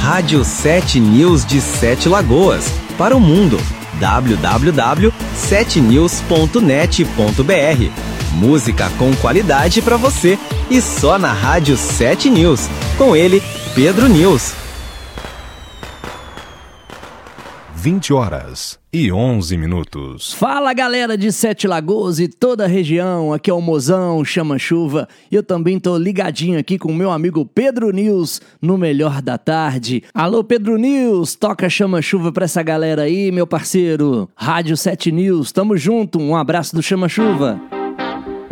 Rádio 7 News de Sete Lagoas, para o mundo. www.7news.net.br. Música com qualidade para você e só na Rádio 7 News. Com ele, Pedro News. 20h11. Fala, galera de Sete Lagoas e toda a região, aqui é o Mozão, Chama Chuva, e eu também tô ligadinho aqui com o meu amigo Pedro News no Melhor da Tarde. Alô, Pedro News, toca Chama Chuva pra essa galera aí, meu parceiro. Rádio 7 News, tamo junto, um abraço do Chama Chuva.